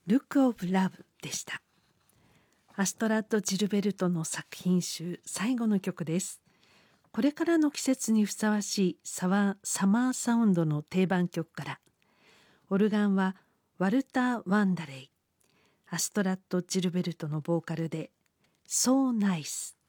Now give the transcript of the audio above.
Look of Love でした。アストラッド・ジルベルトの作品集最後の曲です。これからの季節にふさわしいサマーサウンドの定番曲から、オルガンはワルター・ワンダレイ、アストラッド・ジルベルトのボーカルで So Nice。